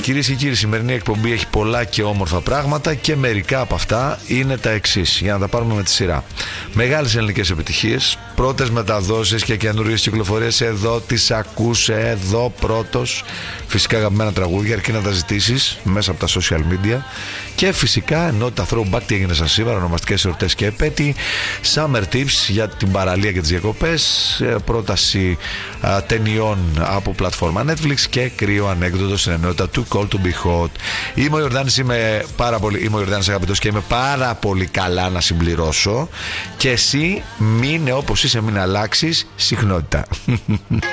Κυρίες και κύριοι, η σημερινή εκπομπή έχει πολλά και όμορφα πράγματα και μερικά από αυτά είναι τα εξής, για να τα πάρουμε με τη σειρά. Μεγάλες ελληνικές επιτυχίες, πρώτες μεταδόσεις και καινούριες κυκλοφορίες, εδώ τις ακούς, εδώ πρώτος. Φυσικά αγαπημένα τραγούδια, αρκεί να τα ζητήσεις μέσα από τα social media. Και φυσικά, ενώ τα throwback τι έγινε σαν σήμερα, ονομαστικές εορτές και επέτειοι, summer tips για την παραλία και τις διακοπές, πρόταση ταινιών από πλατφόρμα Netflix και κρύο ανέκδοτο στην ενότητα του Call to Be Hot. Είμαι ο Ιορδάνης, είμαι ο Ιορδάνης αγαπητός και είμαι πάρα πολύ καλά να συμπληρώσω. Και εσύ μείνε όπως είσαι, μην αλλάξεις συχνότητα.